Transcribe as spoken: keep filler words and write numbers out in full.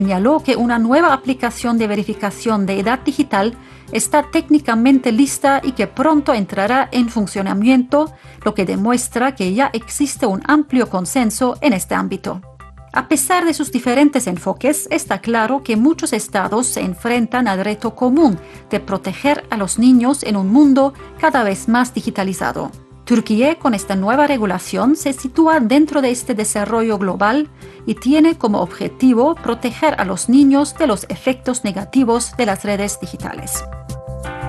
Señaló que una nueva aplicación de verificación de edad digital está técnicamente lista y que pronto entrará en funcionamiento, lo que demuestra que ya existe un amplio consenso en este ámbito. A pesar de sus diferentes enfoques, está claro que muchos estados se enfrentan al reto común de proteger a los niños en un mundo cada vez más digitalizado. Turquía, con esta nueva regulación, se sitúa dentro de este desarrollo global y tiene como objetivo proteger a los niños de los efectos negativos de las redes digitales.